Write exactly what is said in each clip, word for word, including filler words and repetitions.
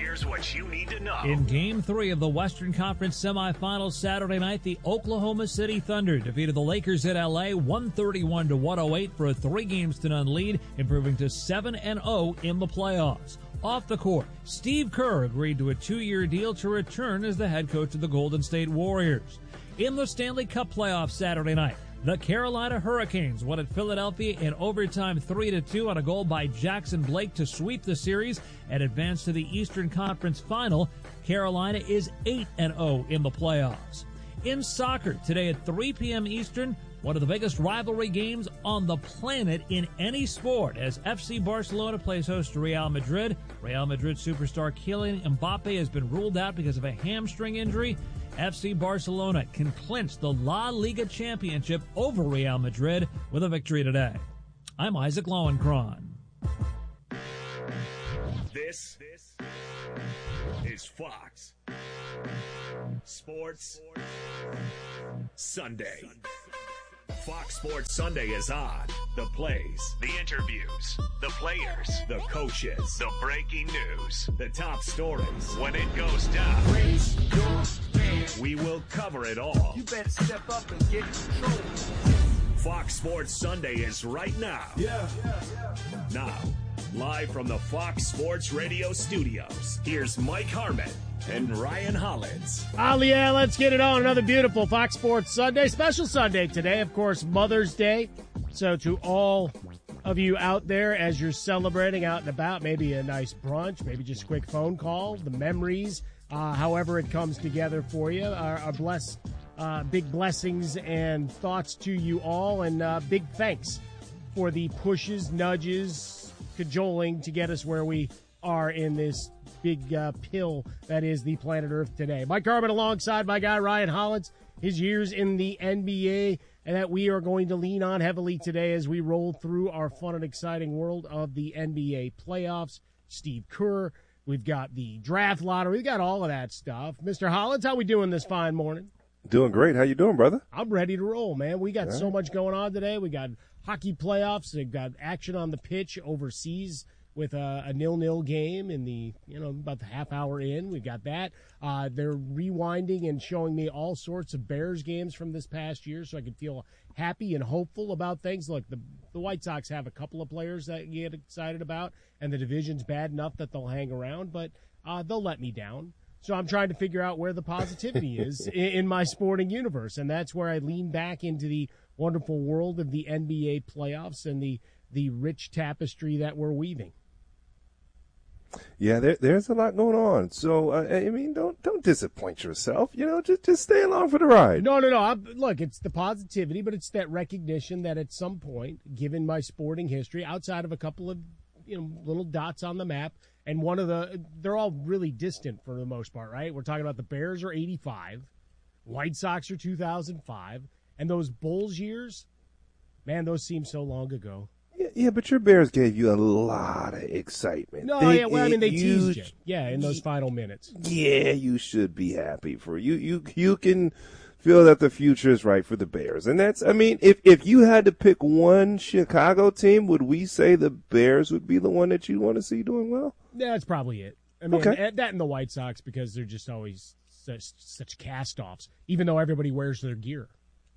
Here's what you need to know. In Game three of the Western Conference semifinals Saturday night, the Oklahoma City Thunder defeated the Lakers in L A one thirty-one to one oh eight for a three games to none lead, improving to seven and oh in the playoffs. Off the court, Steve Kerr agreed to a two-year deal to return as the head coach of the Golden State Warriors. In the Stanley Cup playoffs Saturday night, the Carolina Hurricanes won at Philadelphia in overtime three to two on a goal by Jackson Blake to sweep the series and advance to the Eastern Conference Final. Carolina is eight and oh in the playoffs. In soccer, today at three p.m. Eastern, one of the biggest rivalry games on the planet in any sport as F C Barcelona plays host to Real Madrid. Real Madrid superstar Kylian Mbappe has been ruled out because of a hamstring injury. F C Barcelona can clinch the La Liga championship over Real Madrid with a victory today. I'm Isaac Lowenkron. This, this is Fox Sports Sunday. Fox Sports Sunday is on. The plays, the interviews, the players, the coaches, the breaking news, the top stories. When it goes down, we will cover it all. You better step up and get control. Fox Sports Sunday is right now. Yeah. yeah, yeah. Now, live from the Fox Sports Radio studios, here's Mike Harmon and Ryan Hollins. Oh, yeah, let's get it on. Another beautiful Fox Sports Sunday. Special Sunday today, of course, Mother's Day. So to all of you out there as you're celebrating out and about, maybe a nice brunch, maybe just a quick phone call, the memories, uh, however it comes together for you, are, are blessed, uh, big blessings and thoughts to you all, and uh, big thanks for the pushes, nudges, cajoling to get us where we are in this big uh, pill that is the planet Earth today. Mike Harmon alongside my guy Ryan Hollins, his years in the N B A, and that we are going to lean on heavily today as we roll through our fun and exciting world of the N B A playoffs. Steve Kerr, we've got the draft lottery, we've got all of that stuff. Mister Hollins, how we doing this fine morning? Doing great. How you doing, brother? I'm ready to roll, man. We got all so right. much going on today. We got hockey playoffs. We've got action on the pitch overseas with a, a nil-nil game in the, you know, about the half hour in. We've got that. Uh, they're rewinding and showing me all sorts of Bears games from this past year so I can feel happy and hopeful about things. Look, the, the White Sox have a couple of players that you get excited about, and the division's bad enough that they'll hang around, but uh, they'll let me down. So I'm trying to figure out where the positivity is in, in my sporting universe, and that's where I lean back into the wonderful world of the N B A playoffs and the, the rich tapestry that we're weaving. Yeah, there, there's a lot going on. So, uh, I mean, don't don't disappoint yourself. You know, just just stay along for the ride. No, no, no. I'm, look, it's the positivity, but it's that recognition that at some point, given my sporting history, outside of a couple of you know little dots on the map, and one of the, they're all really distant for the most part, right? We're talking about the Bears are eighty-five, White Sox are two thousand five, and those Bulls years, man, those seem so long ago. Yeah, yeah, but your Bears gave you a lot of excitement. No, they, yeah, well, I mean, they you, teased you. Yeah, in those final minutes. Yeah, you should be happy for you. You you can feel that the future is right for the Bears, and that's. I mean, if if you had to pick one Chicago team, would we say the Bears would be the one that you want to see doing well? Yeah, that's probably it. I mean, okay. that and the White Sox because they're just always such, such cast-offs, even though everybody wears their gear.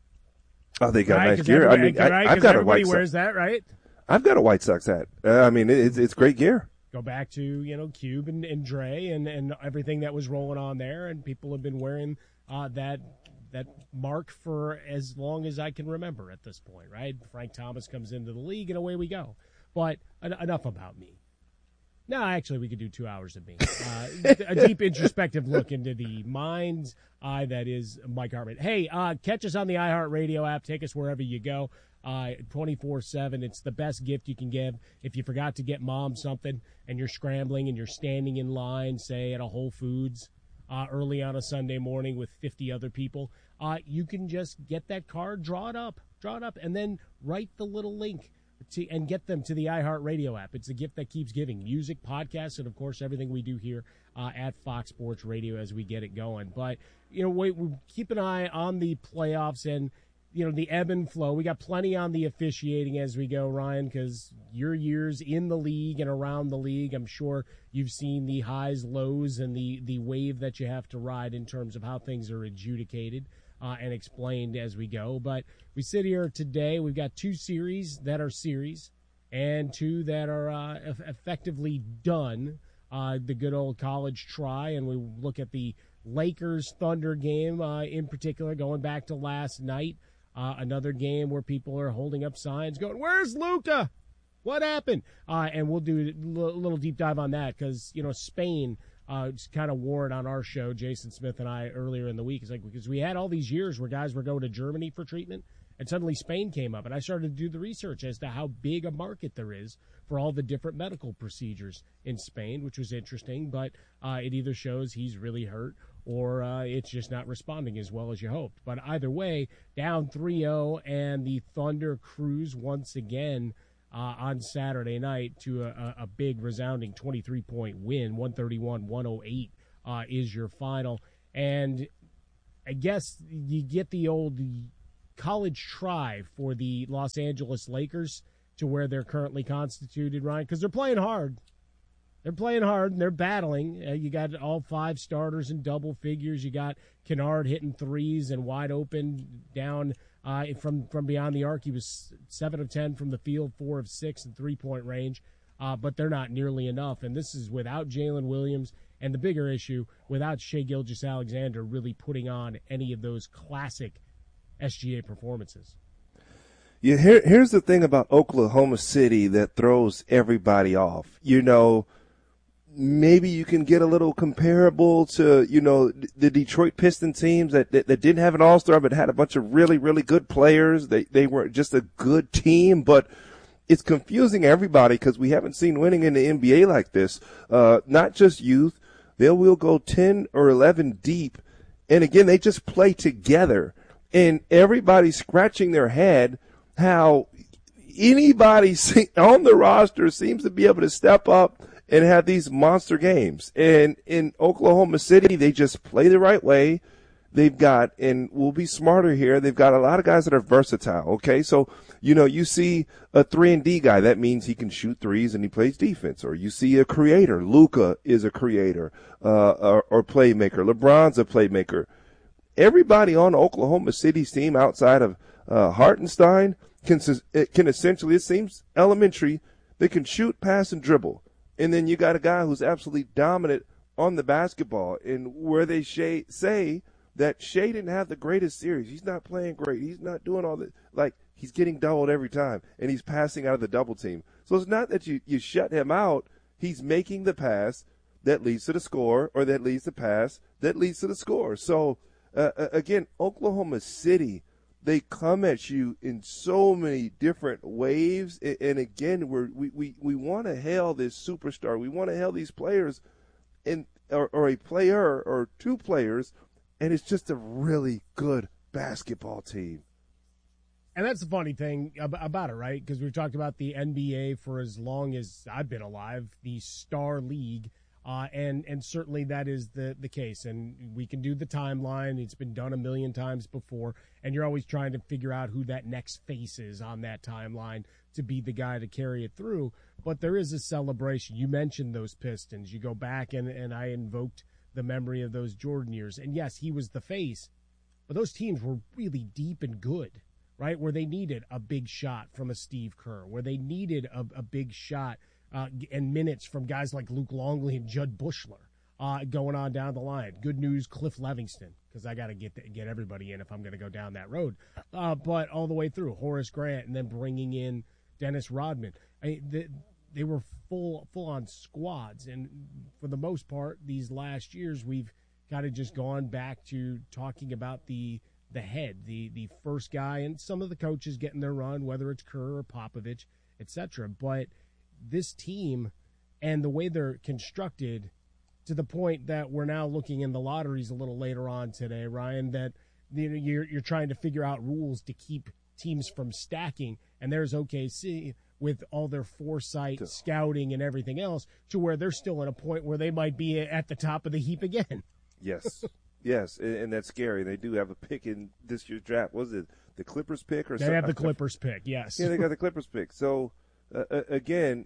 Oh, they got right? nice gear. I mean, right? I, I've got a White Everybody Sox. wears that, right? I've got a White Sox hat. Uh, I mean, it's it's great gear. Go back to, you know, Cube and, and Dre and, and everything that was rolling on there, and people have been wearing uh, that that mark for as long as I can remember at this point, right? Frank Thomas comes into the league, and away we go. But en- enough about me. No, actually, we could do two hours of me. Uh, a deep introspective look into the mind's eye that is Mike Hartman. Hey, uh, catch us on the iHeartRadio app. Take us wherever you go. Uh, twenty-four seven. It's the best gift you can give. If you forgot to get mom something and you're scrambling and you're standing in line, say, at a Whole Foods uh, early on a Sunday morning with fifty other people, uh, you can just get that card, draw it up, draw it up, and then write the little link to, and get them to the iHeartRadio app. It's a gift that keeps giving. Music, podcasts, and, of course, everything we do here uh, at Fox Sports Radio as we get it going. But, you know, we, we keep an eye on the playoffs, and you know, the ebb and flow. We got plenty on the officiating as we go, Ryan, because your years in the league and around the league, I'm sure you've seen the highs, lows, and the, the wave that you have to ride in terms of how things are adjudicated uh, and explained as we go. But we sit here today. We've got two series that are series and two that are uh, eff- effectively done. Uh, the good old college try, and we look at the Lakers Thunder game uh, in particular, going back to last night. Uh, another game where people are holding up signs going, "Where's Luka? What happened?" Uh, and we'll do a little deep dive on that because, you know, Spain uh, kind of wore it on our show, Jason Smith and I, earlier in the week. It's like, because we had all these years where guys were going to Germany for treatment, and suddenly Spain came up. And I started to do the research as to how big a market there is for all the different medical procedures in Spain, which was interesting. But uh, it either shows he's really hurt or uh, it's just not responding as well as you hoped. But either way, down three oh, and the Thunder cruise once again uh, on Saturday night to a, a big, resounding twenty-three point win. one thirty-one one oh eight uh, is your final. And I guess you get the old college try for the Los Angeles Lakers to where they're currently constituted, Ryan, because they're playing hard. They're playing hard, and they're battling. Uh, you got all five starters in double figures. You got Kennard hitting threes and wide open down uh, from, from beyond the arc. He was seven of ten from the field, four of six in three-point range, uh, but they're not nearly enough. And this is without Jalen Williams, and the bigger issue, without Shai Gilgeous-Alexander really putting on any of those classic S G A performances. Yeah, here, here's the thing about Oklahoma City that throws everybody off. You know, maybe you can get a little comparable to, you know, the Detroit Pistons teams that, that, that didn't have an all-star but had a bunch of really, really good players. They they were just a good team, but it's confusing everybody because we haven't seen winning in the N B A like this. Uh, not just youth. They will go ten or eleven deep, and again, they just play together. And everybody's scratching their head how anybody on the roster seems to be able to step up and have these monster games. And in Oklahoma City, they just play the right way. They've got, and we'll be smarter here, they've got a lot of guys that are versatile, okay? So, you know, you see a three and D guy, that means he can shoot threes and he plays defense. Or you see a creator. Luka is a creator uh, or, or playmaker. LeBron's a playmaker. Everybody on Oklahoma City's team outside of uh, Hartenstein can, it can essentially, it seems elementary, they can shoot, pass, and dribble. And then you got a guy who's absolutely dominant on the basketball. And where they sh- say that Shai didn't have the greatest series. He's not playing great. He's not doing all that. Like, he's getting doubled every time, and he's passing out of the double team. So it's not that you, you shut him out. He's making the pass that leads to the score, or that leads to pass that leads to the score. So, uh, again, Oklahoma City, they come at you in so many different waves. And, again, we're, we, we, we want to hail this superstar. We want to hail these players, and or, or a player or two players, and it's just a really good basketball team. And that's the funny thing about it, right? Because we've talked about the N B A for as long as I've been alive, the Star League, uh, and and certainly that is the, the case. And we can do the timeline. It's been done a million times before, and you're always trying to figure out who that next face is on that timeline to be the guy to carry it through. But there is a celebration. You mentioned those Pistons. You go back, and, and I invoked the memory of those Jordan years. And, yes, he was the face, but those teams were really deep and good, right, where they needed a big shot from a Steve Kerr, where they needed a, a big shot uh, and minutes from guys like Luke Longley and Judd Bushler uh, going on down the line. Good news, Cliff Levingston, because I got to get the, get everybody in if I'm going to go down that road. Uh, but all the way through, Horace Grant, and then bringing in Dennis Rodman. I mean, the, they were full full on squads, and for the most part, these last years we've kind of just gone back to talking about the the head, the the first guy, and some of the coaches getting their run, whether it's Kerr or Popovich, et cetera. But this team and the way they're constructed, to the point that we're now looking in the lotteries a little later on today, Ryan, that you know, you're you're trying to figure out rules to keep teams from stacking, and there's O K C with all their foresight, scouting, and everything else, to where they're still at a point where they might be at the top of the heap again. Yes. Yes, and, and that's scary. They do have a pick in this year's draft. What was it the Clippers pick or they something? have the Clippers pick? Yes. Yeah, they got the Clippers pick. So uh, uh, again,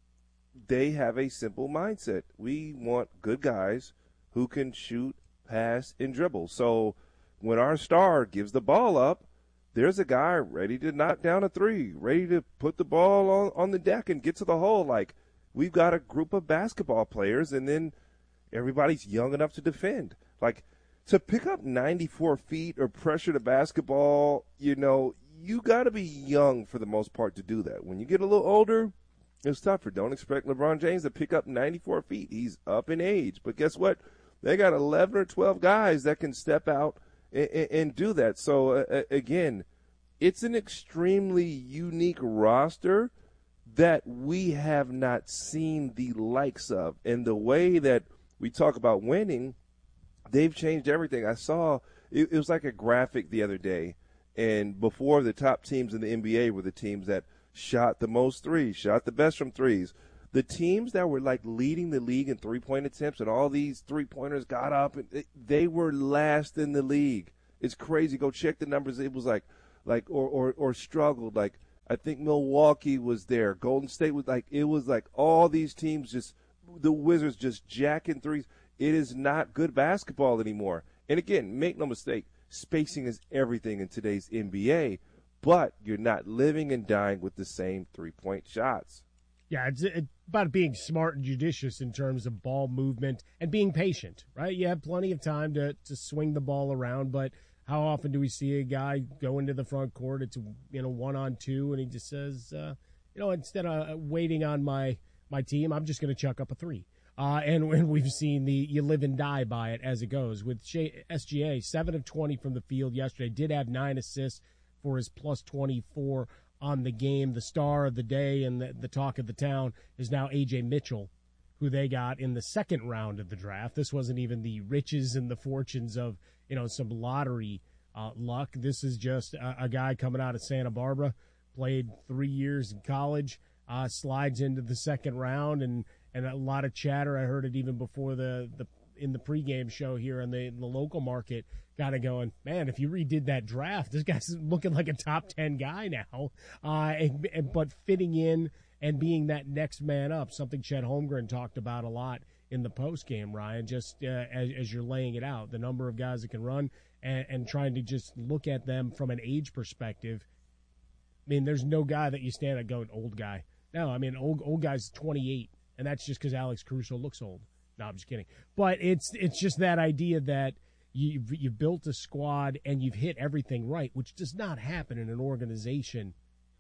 they have a simple mindset. We want good guys who can shoot, pass, and dribble. So when our star gives the ball up, there's a guy ready to knock down a three, ready to put the ball on, on the deck and get to the hole. Like, we've got a group of basketball players, and then everybody's young enough to defend. Like, to pick up ninety-four feet or pressure the basketball, you know, you got to be young for the most part to do that. When you get a little older, it's tougher. Don't expect LeBron James to pick up ninety-four feet. He's up in age. But guess what? They got eleven or twelve guys that can step out and, and do that. So, uh, again, it's an extremely unique roster that we have not seen the likes of. And the way that we talk about winning, they've changed everything. I saw it, it was like a graphic the other day, and before the top teams in the N B A were the teams that shot the most threes, shot the best from threes. The teams that were like leading the league in three-point attempts, and all these three-pointers got up, and it, they were last in the league. It's crazy. Go check the numbers. It was like, like or or, or struggled. Like, I think Milwaukee was there. Golden State was like, it was like all these teams just, the Wizards just jacking threes. It is not good basketball anymore. And again, make no mistake, spacing is everything in today's N B A, but you're not living and dying with the same three-point shots. Yeah, it's, it's about being smart and judicious in terms of ball movement and being patient, right? You have plenty of time to, to swing the ball around, but how often do we see a guy go into the front court, it's, you know, one on two, and he just says, uh, you know, instead of waiting on my, my team, I'm just going to chuck up a three. Uh, and when we've seen the you live and die by it as it goes. With S G A, seven of twenty from the field yesterday, did have nine assists for his plus twenty-four on the game. The star of the day and the, the talk of the town is now A J Mitchell, who they got in the second round of the draft. This wasn't even the riches and the fortunes of, you know, some lottery uh, luck. This is just a, a guy coming out of Santa Barbara, played three years in college, uh, slides into the second round, and And a lot of chatter. I heard it even before the, the in the pregame show here in the, the local market, kind of going, man, if you redid that draft, this guy's looking like a top ten guy now. Uh, and, and, but fitting in and being that next man up, something Chet Holmgren talked about a lot in the postgame, Ryan, just uh, as, as you're laying it out, the number of guys that can run and, and trying to just look at them from an age perspective. I mean, there's no guy that you stand at going, old guy. No, I mean, old old guy's twenty-eight. And that's just because Alex Caruso looks old. No, I'm just kidding. But it's it's just that idea that you've, you've built a squad and you've hit everything right, which does not happen in an organization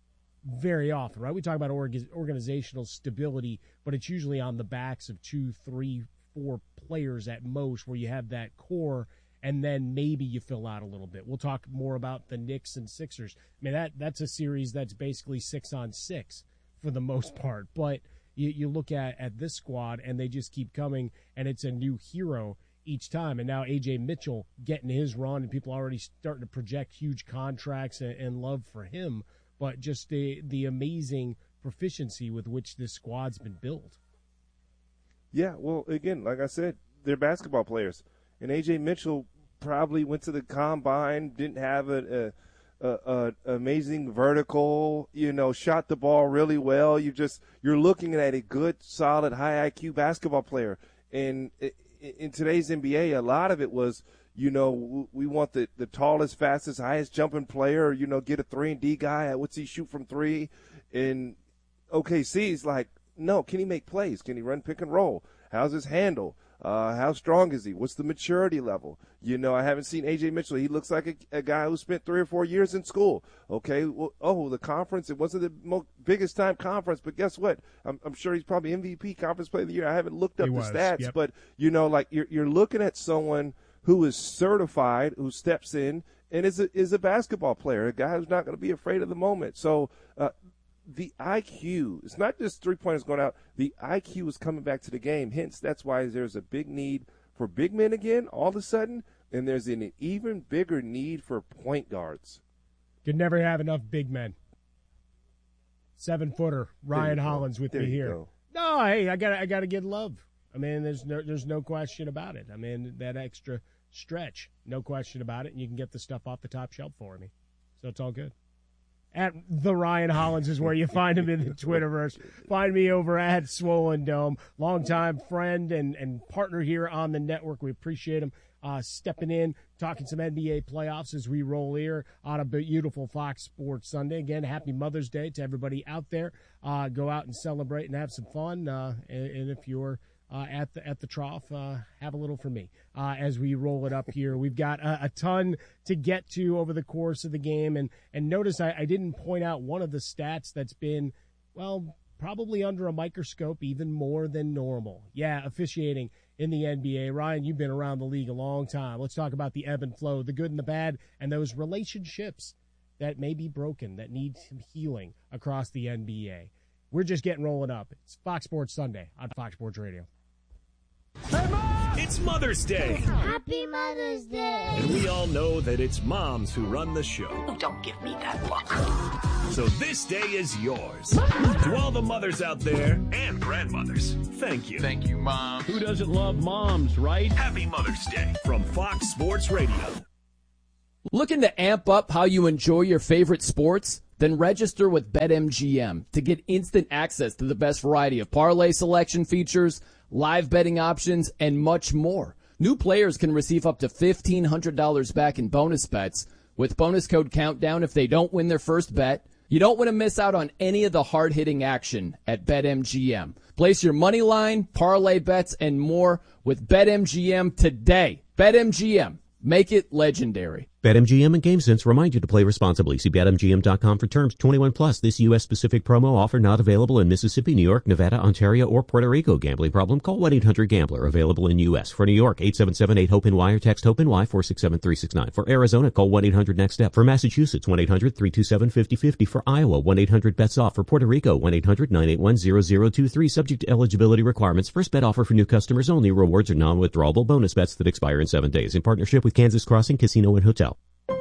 very often, right? We talk about org- organizational stability, but it's usually on the backs of two, three, four players at most where you have that core, and then maybe you fill out a little bit. We'll talk more about the Knicks and Sixers. I mean, that that's a series that's basically six on six for the most part, but You, you look at, at this squad, and they just keep coming, and it's a new hero each time. And now A J Mitchell getting his run, and people already starting to project huge contracts and, and love for him. But just the the amazing proficiency with which this squad's been built. Yeah, well, again, like I said, they're basketball players. And A J Mitchell probably went to the combine, didn't have a, a Uh, uh, amazing vertical, you know, shot the ball really well. You just, you're looking at a good, solid, high I Q basketball player. And in today's N B A, a lot of it was, you know, we want the, the tallest, fastest, highest jumping player, you know, get a three and D guy. What's he shoot from three? And O K C's like, no, can he make plays? Can he run pick and roll? How's his handle? Uh, how strong is he? What's the maturity level? You know, I haven't seen A J Mitchell. He looks like a, a guy who spent three or four years in school. Okay, well, oh, the conference, it wasn't the most, biggest time conference, but guess what? I'm, I'm sure he's probably M V P, Conference Player of the Year. I haven't looked up He the was, stats, yep. but, you know, like you're, you're looking at someone who is certified, who steps in and is a, is a basketball player, a guy who's not going to be afraid of the moment. So, uh, the I Q, it's not just three-pointers going out. The I Q is coming back to the game. Hence, that's why there's a big need for big men again all of a sudden, and there's an even bigger need for point guards. Could never have enough big men. Seven-footer Ryan Hollins with there me you here. Go. No, hey, I got I got to get love. I mean, there's no there's no question about it. I mean, that extra stretch, no question about it, and you can get the stuff off the top shelf for me. So it's all good. At the Ryan Hollins is where you find him in the Twitterverse. Find me over at Swollen Dome. Longtime friend and, and partner here on the network. We appreciate him uh, stepping in, talking some N B A playoffs as we roll here on a beautiful Fox Sports Sunday. Again, happy Mother's Day to everybody out there. Uh, go out and celebrate and have some fun. Uh, and, and if you're Uh, at the at the trough, uh, have a little for me uh, as we roll it up here. We've got a, a ton to get to over the course of the game, and and notice I, I didn't point out one of the stats that's been, well, probably under a microscope even more than normal. Yeah, officiating in the N B A. Ryan, you've been around the league a long time. Let's talk about the ebb and flow, the good and the bad, and those relationships that may be broken, that need some healing across the N B A. We're just getting rolling up. It's Fox Sports Sunday on Fox Sports Radio. It's Mother's Day. Happy Mother's Day. And we all know that it's moms who run the show. Oh, don't give me that look. So this day is yours. To all the mothers out there and grandmothers, thank you. Thank you, Mom. Who doesn't love moms, right? Happy Mother's Day from Fox Sports Radio. Looking to amp up how you enjoy your favorite sports? Then register with BetMGM to get instant access to the best variety of parlay selection features, live betting options, and much more. New players can receive up to fifteen hundred dollars back in bonus bets with bonus code Countdown if they don't win their first bet. You don't want to miss out on any of the hard-hitting action at BetMGM. Place your money line, parlay bets, and more with BetMGM today. BetMGM. Make it legendary. BetMGM and GameSense remind you to play responsibly. See Bet M G M dot com for terms. twenty-one plus. This U S-specific promo offer not available in Mississippi, New York, Nevada, Ontario, or Puerto Rico. Gambling problem? Call one eight hundred gambler. Available in U S. For New York, eight seven seven eight hope N Y or text HOPE-NY four six seven three six nine. For Arizona, call one eight hundred next step. For Massachusetts, one eight hundred three two seven five zero five zero. For Iowa, one eight hundred bets off. For Puerto Rico, one eight hundred nine eight one zero zero two three. Subject to eligibility requirements. First bet offer for new customers only. Rewards are non-withdrawable bonus bets that expire in seven days. In partnership with Kansas Crossing Casino and Hotel.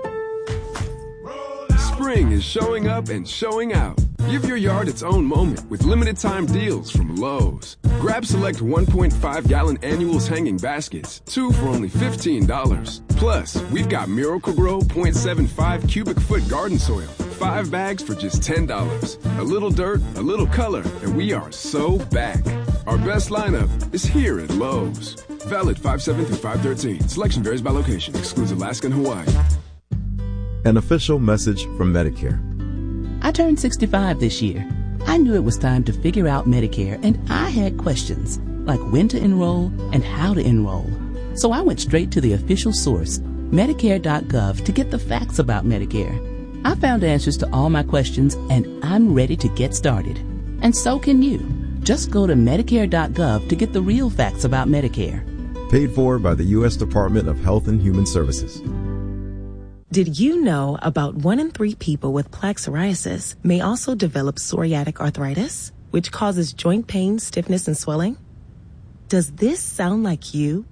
Spring is showing up and showing out. Give your yard its own moment with limited time deals from Lowe's. Grab select one point five gallon annuals hanging baskets, two for only fifteen dollars. Plus, we've got Miracle-Gro zero point seven five cubic foot garden soil, five bags for just ten dollars. A little dirt, a little color, and we are so back. Our best lineup is here at Lowe's. Valid five seven through five thirteen. Selection varies by location. Excludes Alaska and Hawaii. An official message from Medicare. I turned sixty-five this year. I knew it was time to figure out Medicare, and I had questions, like when to enroll and how to enroll. So I went straight to the official source, Medicare dot gov, to get the facts about Medicare. I found answers to all my questions, and I'm ready to get started. And so can you. Just go to Medicare dot gov to get the real facts about Medicare. Paid for by the U S Department of Health and Human Services. Did you know about one in three people with plaque psoriasis may also develop psoriatic arthritis, which causes joint pain, stiffness, and swelling? Does this sound like you?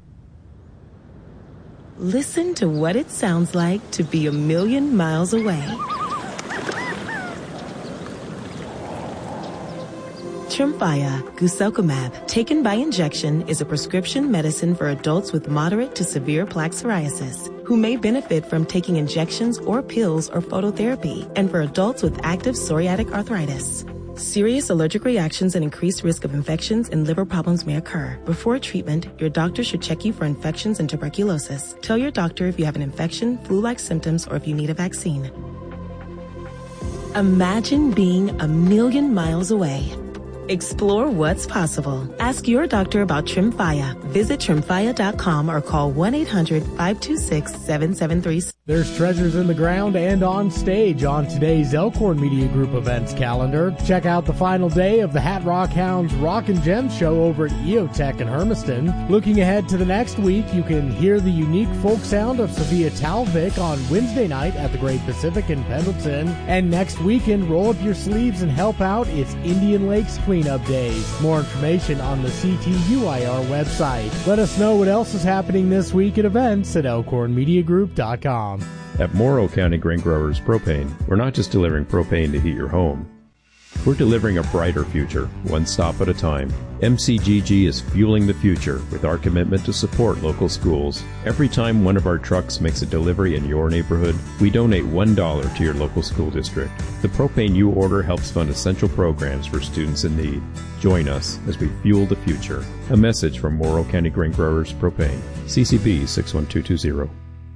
Listen to what it sounds like to be a million miles away. Tremfya guselkumab, taken by injection, is a prescription medicine for adults with moderate to severe plaque psoriasis who may benefit from taking injections or pills or phototherapy, and for adults with active psoriatic arthritis. Serious allergic reactions and increased risk of infections and liver problems may occur. Before treatment, your doctor should check you for infections and tuberculosis. Tell your doctor if you have an infection, flu-like symptoms, or if you need a vaccine. Imagine being a million miles away. Explore what's possible. Ask your doctor about Tremfya. Visit Tremfya dot com or call one eight hundred five two six seven seven three six. There's treasures in the ground and on stage on today's Elkhorn Media Group events calendar. Check out the final day of the Hat Rock Hounds Rock and Gem show over at EOTech in Hermiston. Looking ahead to the next week, you can hear the unique folk sound of Sophia Talvik on Wednesday night at the Great Pacific in Pendleton. And next weekend, roll up your sleeves and help out. It's Indian Lakes Cleanup Days. More information on the C T U I R website. Let us know what else is happening this week at events at elkhorn media group dot com. At Morrow County Grain Growers Propane, we're not just delivering propane to heat your home. We're delivering a brighter future, one stop at a time. M C G G is fueling the future with our commitment to support local schools. Every time one of our trucks makes a delivery in your neighborhood, we donate one dollar to your local school district. The propane you order helps fund essential programs for students in need. Join us as we fuel the future. A message from Morrow County Grain Growers Propane. C C B six one two two zero.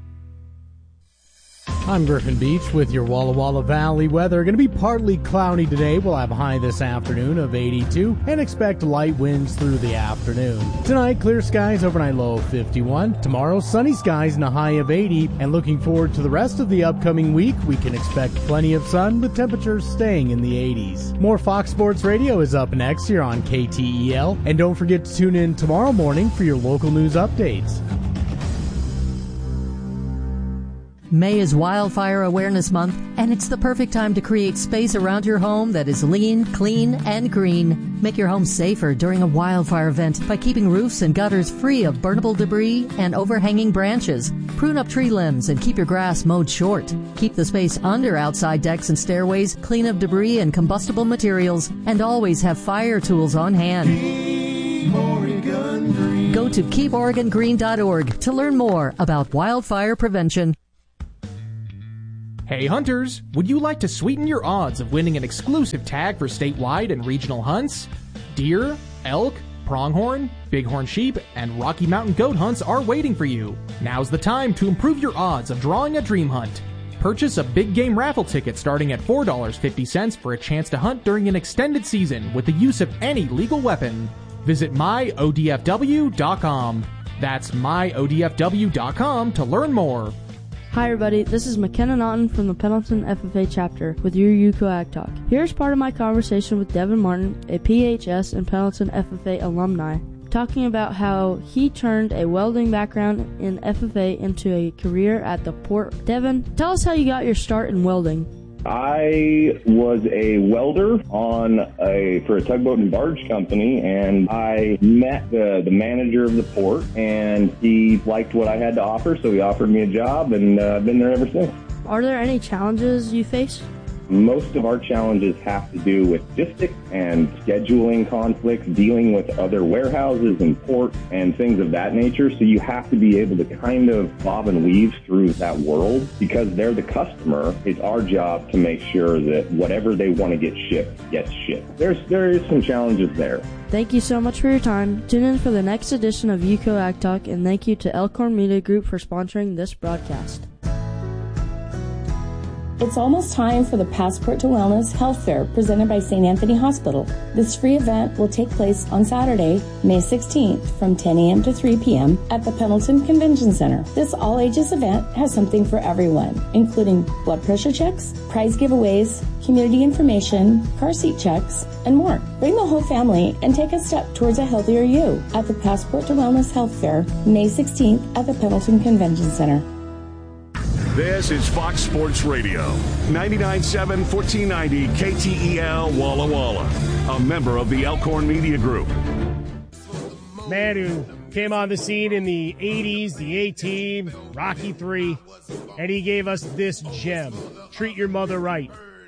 I'm Griffin Beach with your Walla Walla Valley weather. Going to be partly cloudy today. We'll have a high this afternoon of eighty-two and expect light winds through the afternoon. Tonight, clear skies, overnight low of fifty-one. Tomorrow, sunny skies and a high of eighty. And looking forward to the rest of the upcoming week, we can expect plenty of sun with temperatures staying in the eighties. More Fox Sports Radio is up next here on K T E L. And don't forget to tune in tomorrow morning for your local news updates. May is Wildfire Awareness Month, and it's the perfect time to create space around your home that is lean, clean, and green. Make your home safer during a wildfire event by keeping roofs and gutters free of burnable debris and overhanging branches. Prune up tree limbs and keep your grass mowed short. Keep the space under outside decks and stairways clean of debris and combustible materials, and always have fire tools on hand. Go to keep oregon green dot org to learn more about wildfire prevention. Hey hunters, would you like to sweeten your odds of winning an exclusive tag for statewide and regional hunts? Deer, elk, pronghorn, bighorn sheep, and Rocky Mountain goat hunts are waiting for you. Now's the time to improve your odds of drawing a dream hunt. Purchase a big game raffle ticket starting at four dollars and fifty cents for a chance to hunt during an extended season with the use of any legal weapon. Visit my O D F W dot com. That's my O D F W dot com to learn more. Hi everybody, this is McKenna Naughton from the Pendleton F F A chapter with your UCO Ag Talk. Here's part of my conversation with Devin Martin, a P H S and Pendleton F F A alumni, talking about how he turned a welding background in F F A into a career at the port. Devin, tell us how you got your start in welding. I was a welder on a for a tugboat and barge company, and I met the, the manager of the port, and he liked what I had to offer, so he offered me a job, and uh, I've been there ever since. Are there any challenges you face? Most of our challenges have to do with logistics and scheduling conflicts, dealing with other warehouses and ports and things of that nature. So you have to be able to kind of bob and weave through that world because they're the customer. It's our job to make sure that whatever they want to get shipped gets shipped. There's there is some challenges there. Thank you so much for your time. Tune in for the next edition of UCO Ag Talk, and thank you to Elkhorn Media Group for sponsoring this broadcast. It's almost time for the Passport to Wellness Health Fair presented by Saint Anthony Hospital. This free event will take place on Saturday, May sixteenth from ten a.m. to three p.m. at the Pendleton Convention Center. This all-ages event has something for everyone, including blood pressure checks, prize giveaways, community information, car seat checks, and more. Bring the whole family and take a step towards a healthier you at the Passport to Wellness Health Fair, May sixteenth at the Pendleton Convention Center. This is Fox Sports Radio, ninety-nine point seven, fourteen ninety K T E L Walla Walla, a member of the Elkhorn Media Group. Man who came on the scene in the eighties, the A-Team, Rocky three, and he gave us this gem, Treat Your Mother Right.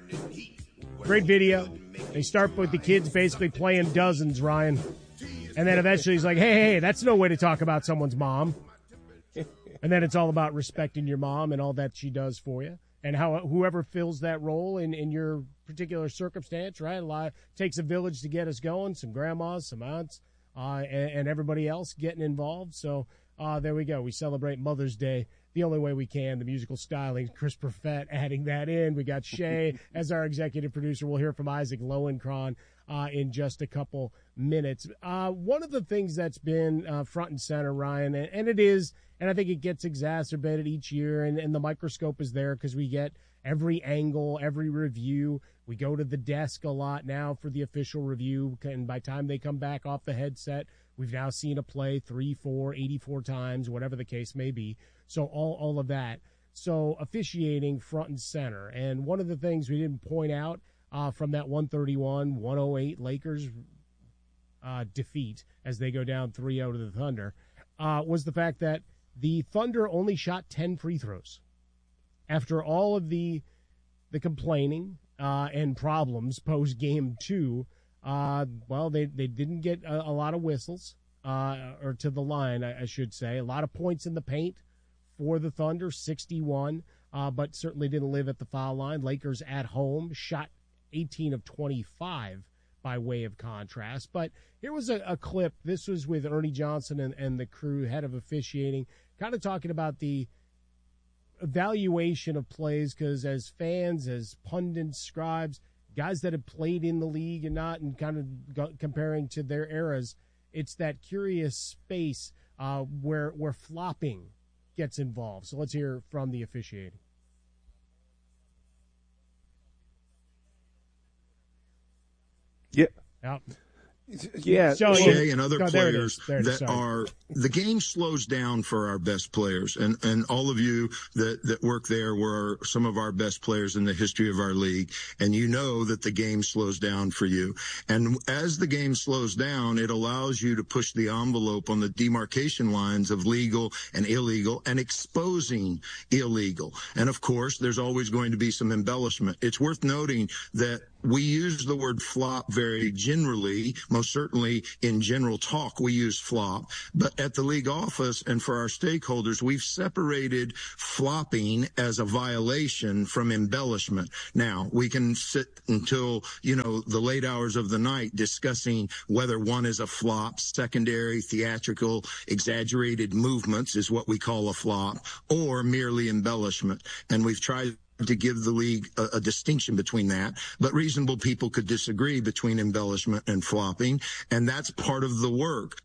Great video. They start with the kids basically playing dozens, Ryan. And then eventually he's like, hey, hey, that's no way to talk about someone's mom. And then it's all about respecting your mom and all that she does for you, and how whoever fills that role in, in your particular circumstance, right? A lot, takes a village to get us going, some grandmas, some aunts, uh, and, and everybody else getting involved. So uh, there we go. We celebrate Mother's Day the only way we can. The musical styling, Chris Perfett adding that in. We got Shay as our executive producer. We'll hear from Isaac Lowenkron uh, in just a couple minutes. Uh, one of the things that's been uh, front and center, Ryan, and, and it is – and I think it gets exacerbated each year, and, and the microscope is there because we get every angle, every review. We go to the desk a lot now for the official review, and by the time they come back off the headset, we've now seen a play three, four, eighty-four times, whatever the case may be. So all, all of that. So officiating front and center. And one of the things we didn't point out uh, from that one thirty-one one oh eight Lakers uh, defeat as they go down three oh to the Thunder uh, was the fact that the Thunder only shot ten free throws. After all of the the complaining, uh, and problems post game two. Uh, well, they, they didn't get a, a lot of whistles, uh, or to the line, I, I should say. A lot of points in the paint for the Thunder, sixty-one, uh, but certainly didn't live at the foul line. Lakers at home shot eighteen of twenty-five by way of contrast. But here was a, a clip. This was with Ernie Johnson and, and the crew, head of officiating, kind of talking about the evaluation of plays, because as fans, as pundits, scribes, guys that have played in the league and not, and kind of go, comparing to their eras, it's that curious space uh, where where flopping gets involved. So let's hear from the officiating. Yeah. Yep. Yeah, so, Shea and other oh, there it players is. There it is. that Sorry. are the game slows down for our best players, and and all of you that that work there were some of our best players in the history of our league, and you know that the game slows down for you. And as the game slows down, it allows you to push the envelope on the demarcation lines of legal and illegal, and exposing illegal. And of course, there's always going to be some embellishment. It's worth noting that we use the word flop very generally. Most certainly in general talk, we use flop. But at the league office and for our stakeholders, we've separated flopping as a violation from embellishment. Now, we can sit until, you know, the late hours of the night discussing whether one is a flop. Secondary, theatrical, exaggerated movements is what we call a flop, or merely embellishment. And we've tried to give the league a, a distinction between that, but reasonable people could disagree between embellishment and flopping, and that's part of the work.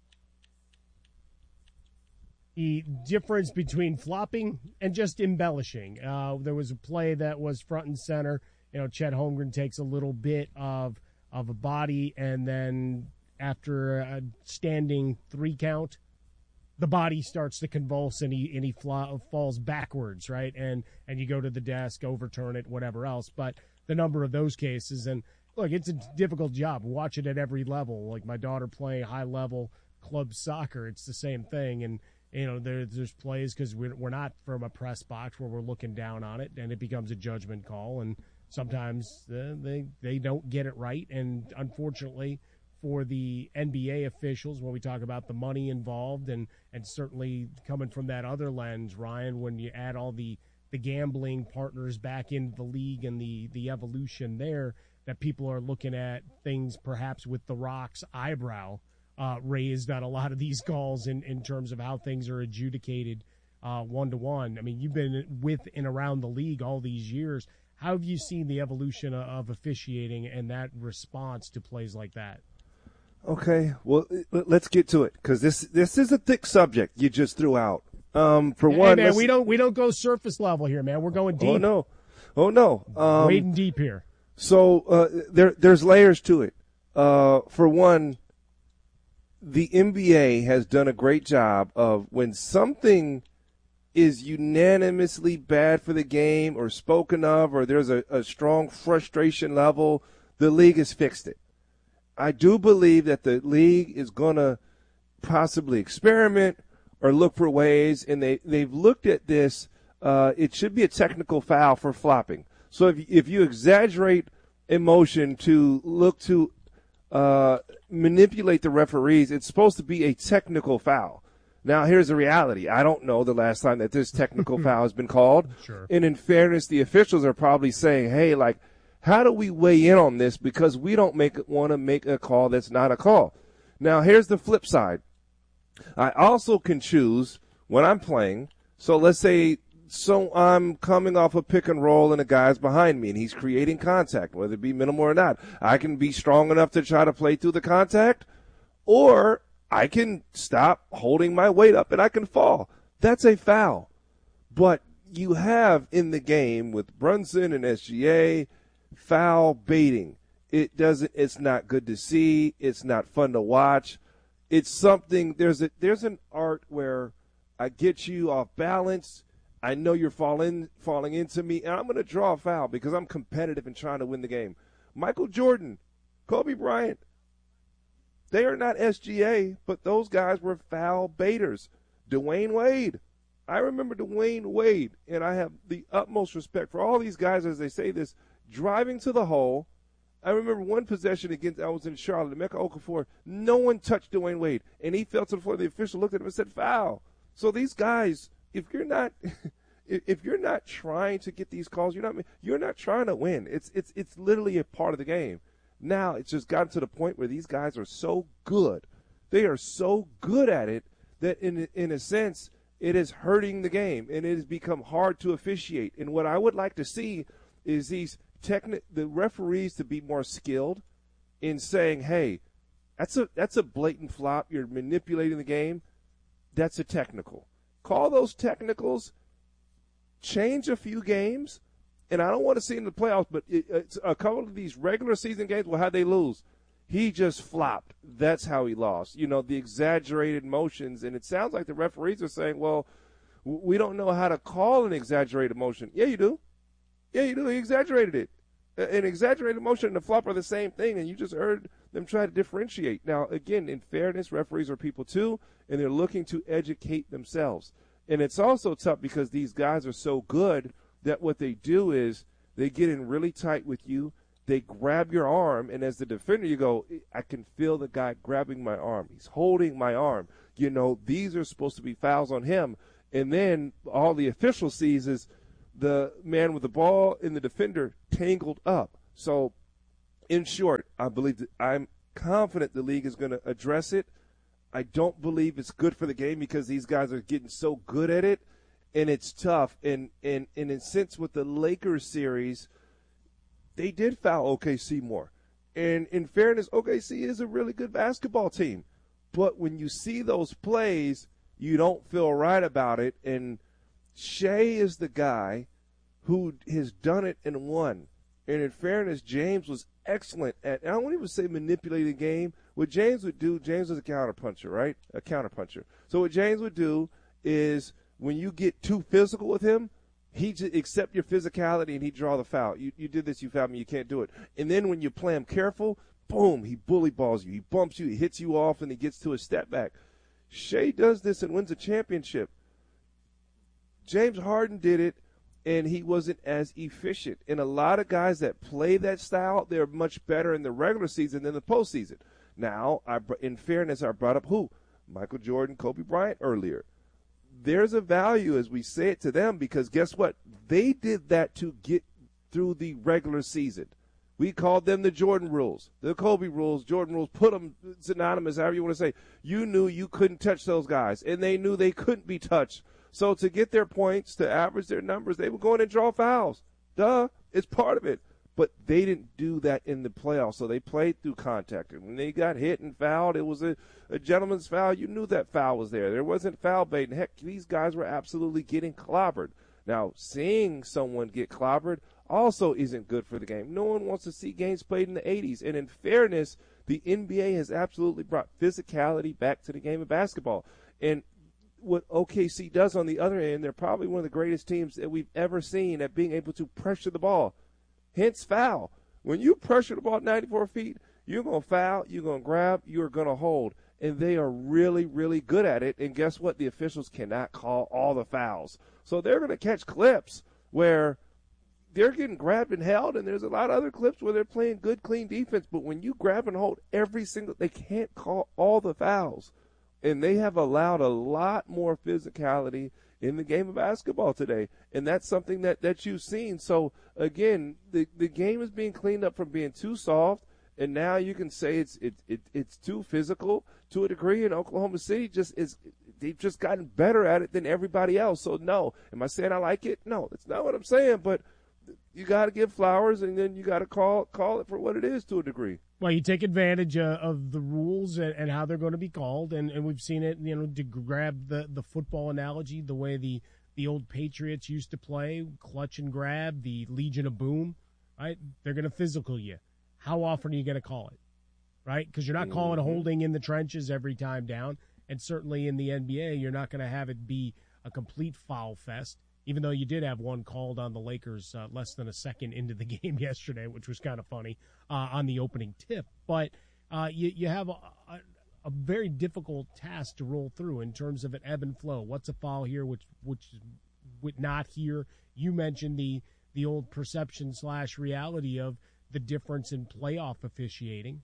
The difference between flopping and just embellishing. Uh, there was a play that was front and center. You know, Chet Holmgren takes a little bit of of a body, and then after a standing three count, the body starts to convulse and he and he fla- falls backwards, right? And and you go to the desk, overturn it, whatever else. But the number of those cases, and look, it's a difficult job. Watch it at every level. Like my daughter playing high level club soccer, it's the same thing. And you know, there, there's plays because we're we're not from a press box where we're looking down on it, and it becomes a judgment call. And sometimes uh, they they don't get it right, and unfortunately, for the N B A officials, when we talk about the money involved, and, and certainly coming from that other lens, Ryan, when you add all the, the gambling partners back into the league and the, the evolution there, that people are looking at things perhaps with the Rock's eyebrow uh, raised on a lot of these calls in, in terms of how things are adjudicated uh, one-to-one. I mean, you've been with and around the league all these years. How have you seen the evolution of officiating and that response to plays like that? Okay, well, let's get to it, because this this is a thick subject you just threw out. Um, for hey, one, man, we don't we don't go surface level here, man. We're going deep. Oh no, oh no, um, wading deep here. So uh, there there's layers to it. Uh, for one, the N B A has done a great job of when something is unanimously bad for the game or spoken of, or there's a, a strong frustration level, the league has fixed it. I do believe that the league is going to possibly experiment or look for ways, and they, they've looked at this. Uh, it should be a technical foul for flopping. So if, if you exaggerate emotion to look to uh, manipulate the referees, it's supposed to be a technical foul. Now, here's the reality. I don't know the last time that this technical foul has been called. Sure. And in fairness, the officials are probably saying, hey, like, how do we weigh in on this, because we don't make want to make a call that's not a call. Now, here's the flip side. I also can choose when I'm playing. So let's say so I'm coming off a pick and roll and a guy's behind me and he's creating contact, whether it be minimal or not. I can be strong enough to try to play through the contact, or I can stop holding my weight up and I can fall. That's a foul. But you have in the game with Brunson and S G A foul baiting. It doesn't, it's not good to see. It's not fun to watch. It's something, there's a, there's an art where I get you off balance. I know you're falling, falling into me, and I'm going to draw a foul because I'm competitive and trying to win the game. Michael Jordan, Kobe Bryant, they are not S G A, but those guys were foul baiters. Dwayne Wade. I remember Dwayne Wade, and I have the utmost respect for all these guys as they say this. driving to the hole. I remember one possession against, I was in Charlotte, Emeka Okafor, no one touched Dwayne Wade, and he fell to the floor. The official looked at him and said, foul. So these guys, if you're not if you're not trying to get these calls, you're not you're not trying to win. It's it's it's literally a part of the game. Now it's just gotten to the point where these guys are so good. They are so good at it that in in a sense it is hurting the game, and it has become hard to officiate. And what I would like to see is these Techni- the referees to be more skilled in saying, hey, that's a that's a blatant flop. You're manipulating the game. That's a technical. Call those technicals, change a few games, and I don't want to see in the playoffs, but it, it's a couple of these regular season games, well, how'd they lose? He just flopped. That's how he lost. You know, the exaggerated motions, and it sounds like the referees are saying, well, we don't know how to call an exaggerated motion. Yeah, you do. Yeah, you do. He exaggerated it. An exaggerated motion and a flop are the same thing, and you just heard them try to differentiate. Now, again, in fairness, referees are people too, and they're looking to educate themselves. And it's also tough because these guys are so good that what they do is they get in really tight with you. They grab your arm, and as the defender, you go, I can feel the guy grabbing my arm. He's holding my arm. You know, these are supposed to be fouls on him. And then all the official sees is the man with the ball and the defender tangled up. So, in short, I believe that I'm confident the league is going to address it. I don't believe it's good for the game because these guys are getting so good at it, and it's tough. And, and, and in a sense, with the Lakers series, they did foul O K C more. And in fairness, O K C is a really good basketball team. But when you see those plays, you don't feel right about it. And Shea is the guy who has done it and won. And in fairness, James was excellent at, I don't even say manipulating the game. What James would do, James was a counterpuncher, right? A counterpuncher. So what James would do is when you get too physical with him, he just accept your physicality and he draw the foul. You you did this, you fouled me, you can't do it. And then when you play him careful, boom, he bully balls you. He bumps you, he hits you off, and he gets to a step back. Shea does this and wins a championship. James Harden did it, and he wasn't as efficient. And a lot of guys that play that style, they're much better in the regular season than the postseason. Now, I, in fairness, I brought up who? Michael Jordan, Kobe Bryant earlier. There's a value as we say it to them because guess what? They did that to get through the regular season. We called them the Jordan rules, the Kobe rules, Jordan rules, put them synonymous, however you want to say. You knew you couldn't touch those guys, and they knew they couldn't be touched. So to get their points, to average their numbers, they would go in and draw fouls. Duh, it's part of it. But they didn't do that in the playoffs, so they played through contact. And when they got hit and fouled, it was a, a gentleman's foul. You knew that foul was there. There wasn't foul bait. And heck, these guys were absolutely getting clobbered. Now, seeing someone get clobbered also isn't good for the game. No one wants to see games played in the eighties. And in fairness, the N B A has absolutely brought physicality back to the game of basketball. And what O K C does on the other end, they're probably one of the greatest teams that we've ever seen at being able to pressure the ball. Hence foul. When you pressure the ball at ninety-four feet, you're going to foul, you're going to grab, you're going to hold. And they are really, really good at it. And guess what? The officials cannot call all the fouls. So they're going to catch clips where they're getting grabbed and held, and there's a lot of other clips where they're playing good, clean defense. But when you grab and hold every single – they can't call all the fouls. And they have allowed a lot more physicality in the game of basketball today. And that's something that, that you've seen. So, again, the, the game is being cleaned up from being too soft, and now you can say it's it, it it's too physical to a degree. And Oklahoma City just is they've just gotten better at it than everybody else. So, no. Am I saying I like it? No, that's not what I'm saying. But you got to give flowers, and then you got to call call it for what it is to a degree. Well, you take advantage uh, of the rules and, and how they're going to be called, and, and we've seen it, you know, to grab the, the football analogy, the way the, the old Patriots used to play, clutch and grab, the Legion of Boom, right? They're going to physical you. How often are you going to call it, right? Because you're not calling Mm-hmm. holding in the trenches every time down, and certainly in the N B A, you're not going to have it be a complete foul fest. Even though you did have one called on the Lakers uh, less than a second into the game yesterday, which was kind of funny uh, on the opening tip. But uh, you, you have a, a, a very difficult task to roll through in terms of an ebb and flow. What's a foul here, which which would not here? You mentioned the the old perception slash reality of the difference in playoff officiating.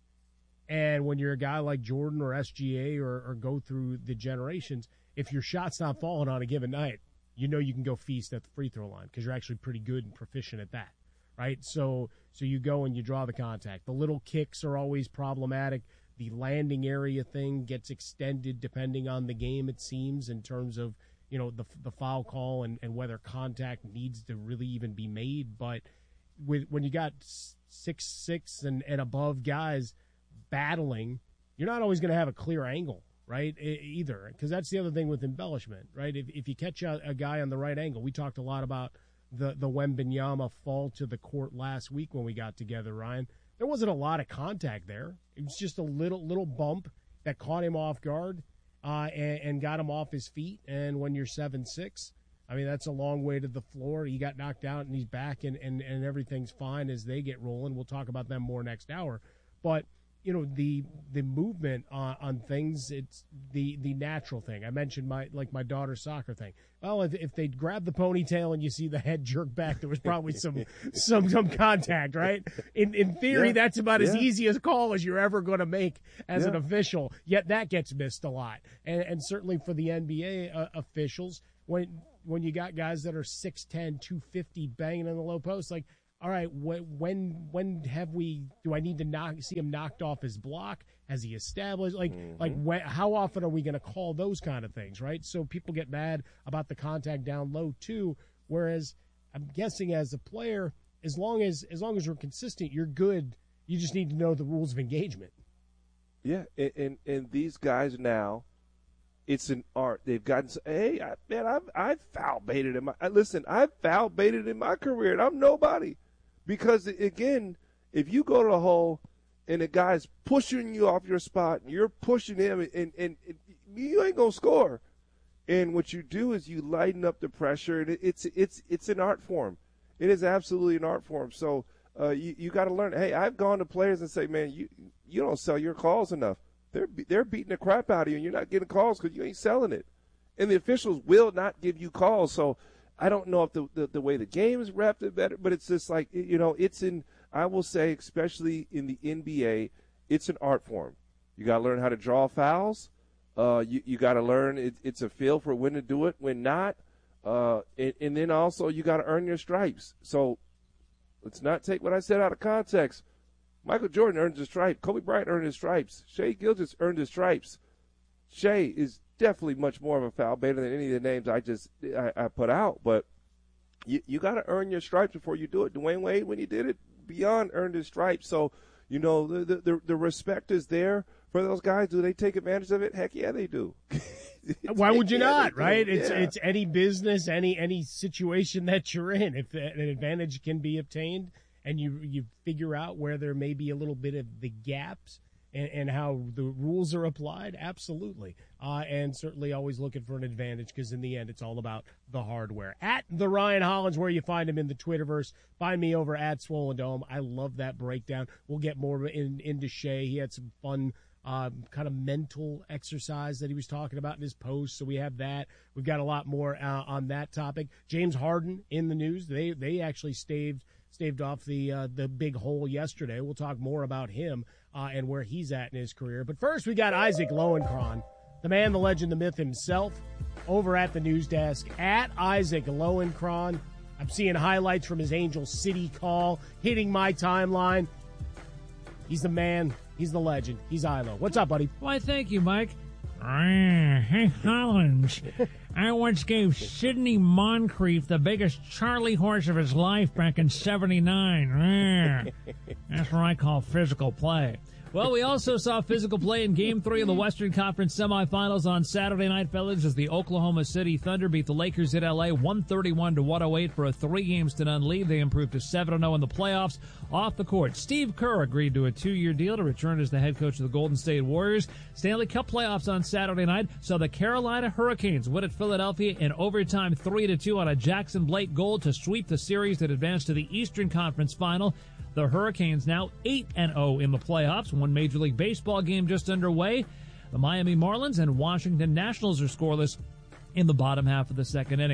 And when you're a guy like Jordan or S G A or, or go through the generations, if your shot's not falling on a given night, you know you can go feast at the free throw line because you're actually pretty good and proficient at that, right? So so you go and you draw the contact. The little kicks are always problematic. The landing area thing gets extended depending on the game, it seems, in terms of, you know, the the foul call and, and whether contact needs to really even be made. But with when you got six six and, and above guys battling, you're not always going to have a clear angle, right, either, because that's the other thing with embellishment, right? If if you catch a, a guy on the right angle, we talked a lot about the, the Wembanyama fall to the court last week when we got together, Ryan. There wasn't a lot of contact there. It was just a little little bump that caught him off guard uh, and, and got him off his feet. And when you're seven six, I mean, that's a long way to the floor. He got knocked out, and he's back, and, and, and everything's fine as they get rolling. We'll talk about them more next hour. But, you know, the the movement on, on things, it's the, the natural thing. I mentioned my like my daughter's soccer thing. Well, if, if they grab the ponytail and you see the head jerk back, there was probably some some some contact, right? In in theory, yeah. that's about yeah. as easy a call as you're ever going to make as yeah. an official. Yet that gets missed a lot, and and certainly for the N B A uh, officials, when when you got guys that are six ten, two fifty banging in the low post, like, all right, wh- when when have we? Do I need to knock see him knocked off his block? Has he established? Like mm-hmm. like when, how often are we going to call those kind of things, right? So people get mad about the contact down low too. Whereas I'm guessing as a player, as long as as long as you're consistent, you're good. You just need to know the rules of engagement. Yeah, and and, and these guys now, it's an art. They've gotten. Hey, I, man, I've I've foul baited in my. Listen, I've foul baited in my career, and I'm nobody. Because, again, if you go to the hole and the guy's pushing you off your spot and you're pushing him and, and, and, and you ain't going to score. And what you do is you lighten up the pressure, and it, it's it's it's an art form. It is absolutely an art form. So uh, you, you got to learn. Hey, I've gone to players and say, man, you you don't sell your calls enough. They're, they're beating the crap out of you, and you're not getting calls because you ain't selling it. And the officials will not give you calls. So I don't know if the, the, the way the game is wrapped it better, but it's just like, you know, it's in, I will say, especially in the N B A, it's an art form. You got to learn how to draw fouls. Uh, you you got to learn it, it's a feel for when to do it, when not. Uh, and, and then also you got to earn your stripes. So let's not take what I said out of context. Michael Jordan earned his stripes. Kobe Bryant earned his stripes. Shai Gilgeous earned his stripes. Shai is definitely much more of a foul baiter than any of the names I just I, I put out, but you you got to earn your stripes before you do it. Dwayne Wade, when he did it, beyond earned his stripes. So you know the the the respect is there for those guys. Do they take advantage of it? Heck yeah, they do. Why would you yeah, not? Right? It's yeah. it's any business, any any situation that you're in. If an advantage can be obtained, and you you figure out where there may be a little bit of the gaps. And, and how the rules are applied, absolutely. Uh, and certainly always looking for an advantage because in the end, it's all about the hardware. At the Ryan Hollins, where you find him in the Twitterverse. Find me over at Swollen Dome. I love that breakdown. We'll get more in, into Shai. He had some fun um, kind of mental exercise that he was talking about in his post. So we have that. We've got a lot more uh, on that topic. James Harden in the news. They they actually staved staved off the uh, the big hole yesterday. We'll talk more about him. Uh, and where he's at in his career. But first, we got Isaac Lowenkron, the man, the legend, the myth himself, over at the news desk. At Isaac Lowenkron, I'm seeing highlights from his Angel City call, hitting my timeline. He's the man. He's the legend. He's Ilo. What's up, buddy? Why, thank you, Mike. Hey, Hollins. I once gave Sidney Moncrief the biggest Charlie horse of his life back in seventy-nine. That's what I call physical play. Well, we also saw physical play in Game three of the Western Conference semifinals on Saturday night, fellas, as the Oklahoma City Thunder beat the Lakers at L A one thirty-one to one oh eight for a three games to none lead. They improved to seven and oh in the playoffs. Off the court, Steve Kerr agreed to a two-year deal to return as the head coach of the Golden State Warriors. Stanley Cup playoffs on Saturday night saw the Carolina Hurricanes win at Philadelphia in overtime three to two on a Jackson Blake goal to sweep the series that advanced to the Eastern Conference Final. The Hurricanes now eight and oh in the playoffs. One Major League Baseball game just underway. The Miami Marlins and Washington Nationals are scoreless in the bottom half of the second inning.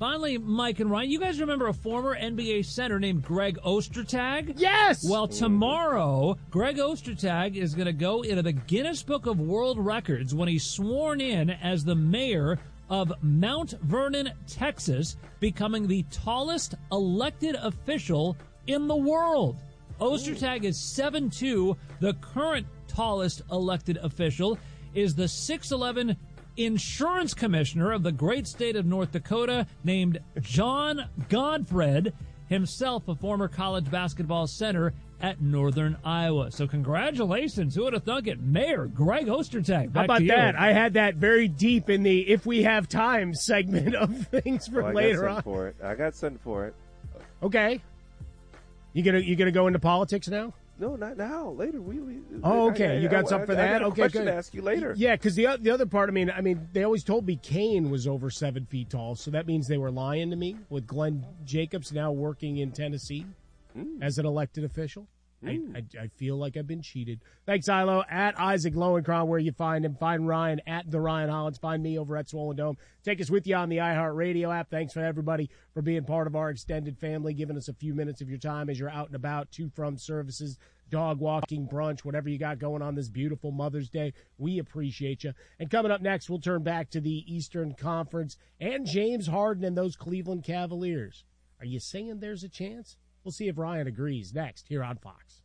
Finally, Mike and Ryan, you guys remember a former N B A center named Greg Ostertag? Yes! Well, tomorrow, Greg Ostertag is going to go into the Guinness Book of World Records when he's sworn in as the mayor of Mount Vernon, Texas, becoming the tallest elected official in the world. Ostertag is seven two. The current tallest elected official is the six eleven insurance commissioner of the great state of North Dakota named John Godfred, himself a former college basketball center at Northern Iowa. So congratulations. Who would have thunk it? Mayor Greg Ostertag. Back How about to you. that? I had that very deep in the If We Have Time segment of things for Oh, I later got on. something for it. I got something for it. Okay. You gonna you gonna go into politics now? No, not now. Later. We. we Oh, okay. I, I, you got I, something for I, that? I got a okay, question good. to ask you later. Yeah, because the the other part. I mean, I mean, they always told me Kane was over seven feet tall, so that means they were lying to me. With Glenn Jacobs now working in Tennessee mm. as an elected official, mm. I, I I feel like I've been cheated. Thanks, Ilo. At Isaac Lowenkron, where you find him. Find Ryan at the Ryan Hollins. Find me over at Swollen Dome. Take us with you on the iHeartRadio app. Thanks for everybody for being part of our extended family, giving us a few minutes of your time as you're out and about, to from services, dog walking, brunch, whatever you got going on this beautiful Mother's Day. We appreciate you. And coming up next, we'll turn back to the Eastern Conference and James Harden and those Cleveland Cavaliers. Are you saying there's a chance? We'll see if Ryan agrees next here on Fox.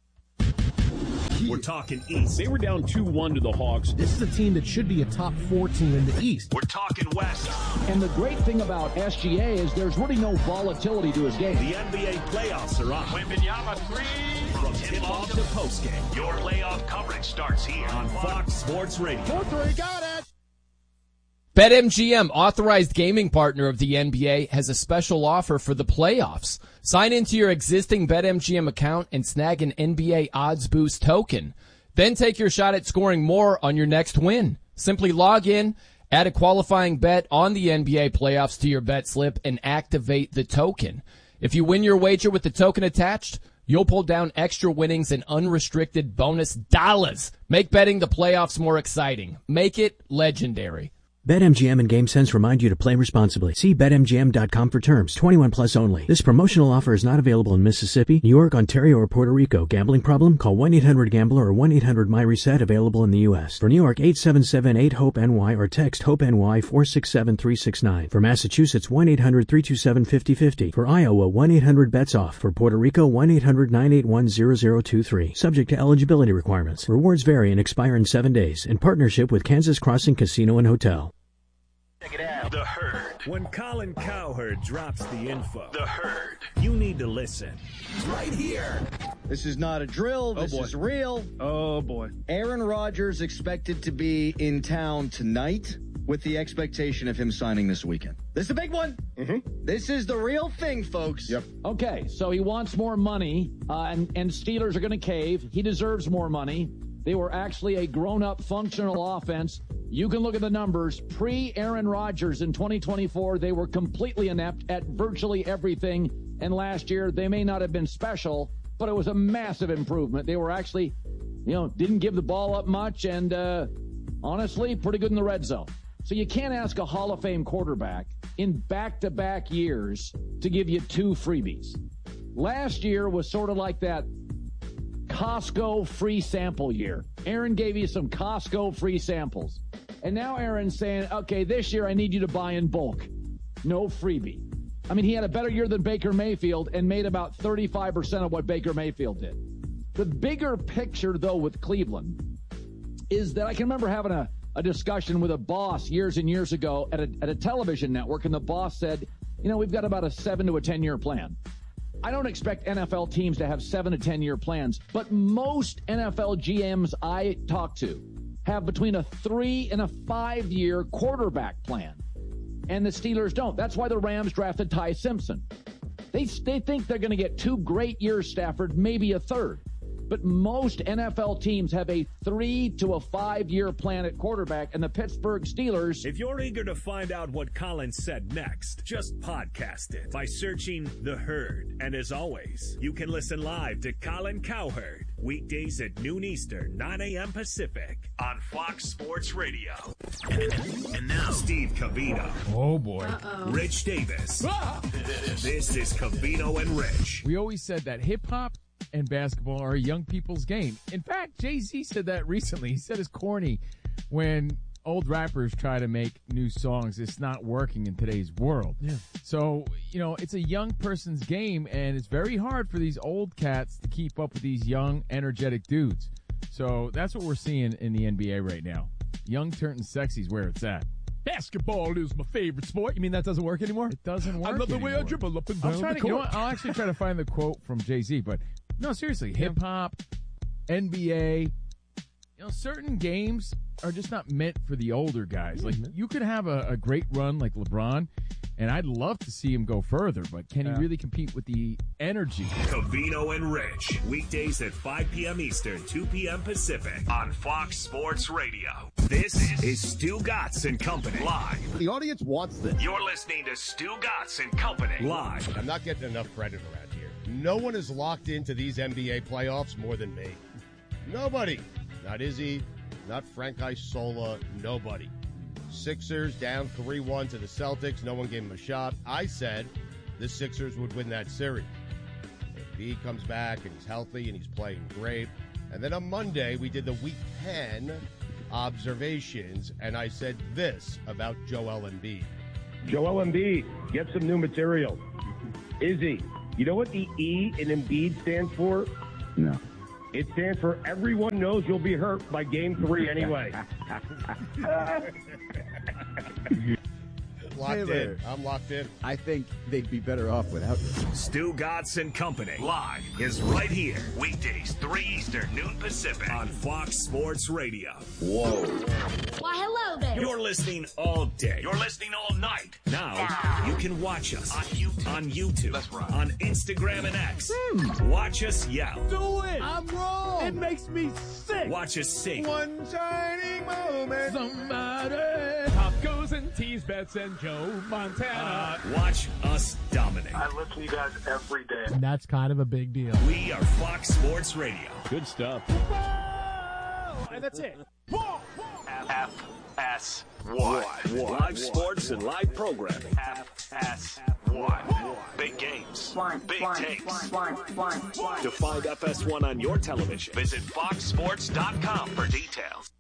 We're talking East. They were down two one to the Hawks. This is a team that should be a top four team in the East. We're talking West. And the great thing about S G A is there's really no volatility to his game. The N B A playoffs are on. Wembanyama three. From tip-off to postgame, your playoff coverage starts here on Fox Sports Radio. four three, got it! BetMGM, authorized gaming partner of the N B A, has a special offer for the playoffs. Sign into your existing BetMGM account and snag an N B A Odds Boost token. Then take your shot at scoring more on your next win. Simply log in, add a qualifying bet on the N B A playoffs to your bet slip, and activate the token. If you win your wager with the token attached, you'll pull down extra winnings and unrestricted bonus dollars. Make betting the playoffs more exciting. Make it legendary. BetMGM and GameSense remind you to play responsibly. See Bet M G M dot com for terms. twenty-one plus only. This promotional offer is not available in Mississippi, New York, Ontario, or Puerto Rico. Gambling problem? Call one eight hundred gambler or one eight hundred my reset, available in the U S. For New York, eight seven seven eight hope N Y or text HOPE-NY four six seven three six nine. For Massachusetts, one eight hundred three two seven five zero five zero. For Iowa, one eight hundred bets off. For Puerto Rico, one eight hundred nine eight one zero zero two three. Subject to eligibility requirements. Rewards vary and expire in seven days. In partnership with Kansas Crossing Casino and Hotel. Check it out. The Herd. When Colin Cowherd drops the info, The Herd, you need to listen. Right here. This is not a drill. This boy. is real. Oh, boy. Aaron Rodgers expected to be in town tonight with the expectation of him signing this weekend. This is a big one. Mm-hmm. This is the real thing, folks. Yep. Okay, so he wants more money, uh, and, and Steelers are going to cave. He deserves more money. They were actually a grown-up functional offense. You can look at the numbers. Pre-Aaron Rodgers in twenty twenty-four, they were completely inept at virtually everything. And last year, they may not have been special, but it was a massive improvement. They were actually, you know, didn't give the ball up much, and uh, honestly, pretty good in the red zone. So you can't ask a Hall of Fame quarterback in back-to-back years to give you two freebies. Last year was sort of like that Costco free sample year. Aaron gave you some Costco free samples. And now Aaron's saying, okay, this year I need you to buy in bulk. No freebie. I mean, he had a better year than Baker Mayfield and made about thirty-five percent of what Baker Mayfield did. The bigger picture, though, with Cleveland is that I can remember having a, a discussion with a boss years and years ago at a, at a television network, and the boss said, you know, we've got about a seven to a ten-year plan. I don't expect N F L teams to have seven to ten-year plans, but most N F L G Ms I talk to have between a three and a five-year quarterback plan, and the Steelers don't. That's why the Rams drafted Ty Simpson. They, they think they're going to get two great years, Stafford, maybe a third. But most N F L teams have a three to a five-year plan at quarterback, and the Pittsburgh Steelers... If you're eager to find out what Colin said next, just podcast it by searching The Herd. And as always, you can listen live to Colin Cowherd Weekdays at noon Eastern, nine a.m. Pacific on Fox Sports Radio. And now, Steve Covino. Oh, boy. Uh-oh. Rich Davis. Ah! This is Covino and Rich. We always said that hip-hop and basketball are a young people's game. In fact, Jay-Z said that recently. He said it's corny when old rappers try to make new songs. It's not working in today's world. Yeah. So, you know, it's a young person's game, and it's very hard for these old cats to keep up with these young, energetic dudes. So that's what we're seeing in the N B A right now. Young turning sexy is where it's at. Basketball is my favorite sport. You mean that doesn't work anymore? It doesn't work I love the anymore. way I dribble up and down I'm trying the to, you know court. what? I'll actually try to find the quote from Jay-Z, but no, seriously, hip-hop, N B A, you know, certain games are just not meant for the older guys. Like, you could have a, a great run like LeBron, and I'd love to see him go further, but can Yeah. he really compete with the energy? Covino and Rich. Weekdays at five p.m. Eastern, two p.m. Pacific on Fox Sports Radio. This is Stu Gatz and Company live. The audience wants this. You're listening to Stu Gatz and Company live. I'm not getting enough credit around here. No one is locked into these N B A playoffs more than me. Nobody. Not Izzy, not Frank Isola, nobody. Sixers down three one to the Celtics. No one gave him a shot. I said the Sixers would win that series. Embiid comes back and he's healthy and he's playing great. And then on Monday, we did the Week ten observations, and I said this about Joel Embiid. Joel Embiid, get some new material. Izzy, you know what the E in Embiid stands for? No. It stands for everyone knows you'll be hurt by game three anyway. Locked Hey in. there. I'm locked in. I think they'd be better off without you. Stu Gatz and Company live is right here. Weekdays, three Eastern, noon Pacific on Fox Sports Radio. Whoa. Why, hello there. You're listening all day. You're listening all night. Now, you can watch us on YouTube. On YouTube. That's right. On Instagram and X. Hmm. Watch us yell. Do it. I'm wrong. It makes me sick. Watch us sing. One shining moment. Somebody. Pop goes and tease bets and Joe Montana. Uh, watch us dominate. I listen to you guys every day. And that's kind of a big deal. We are Fox Sports Radio. Good stuff. And that's it. F S one. Live sports and live programming. F S one. Big games. Big takes. To find F S one on your television, visit fox sports dot com for details.